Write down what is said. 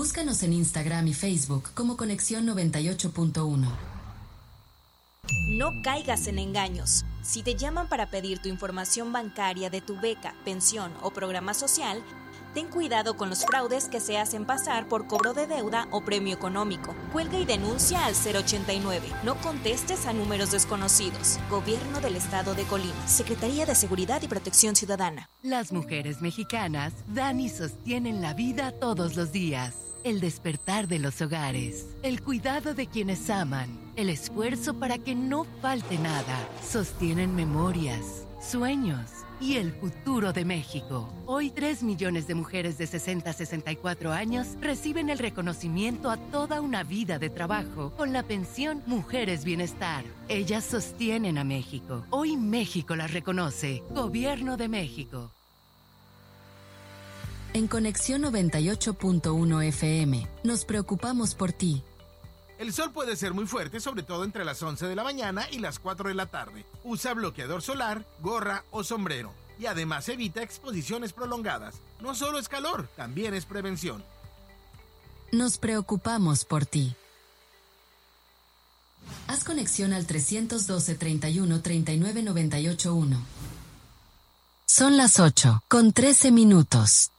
Búscanos en Instagram y Facebook como Conexión 98.1. No caigas en engaños. Si te llaman para pedir tu información bancaria de tu beca, pensión o programa social, ten cuidado con los fraudes que se hacen pasar por cobro de deuda o premio económico. Cuelga y denuncia al 089. No contestes a números desconocidos. Gobierno del Estado de Colima. Secretaría de Seguridad y Protección Ciudadana. Las mujeres mexicanas dan y sostienen la vida todos los días. El despertar de los hogares, el cuidado de quienes aman, el esfuerzo para que no falte nada. Sostienen memorias, sueños y el futuro de México. Hoy 3 millones de mujeres de 60 a 64 años reciben el reconocimiento a toda una vida de trabajo con la pensión Mujeres Bienestar. Ellas sostienen a México. Hoy México las reconoce. Gobierno de México. En Conexión 98.1 FM, nos preocupamos por ti. El sol puede ser muy fuerte, sobre todo entre las 11 de la mañana y las 4 de la tarde. Usa bloqueador solar, gorra o sombrero. Y además evita exposiciones prolongadas. No solo es calor, también es prevención. Nos preocupamos por ti. Haz conexión al 312 31 39 98 1. Son las 8:13.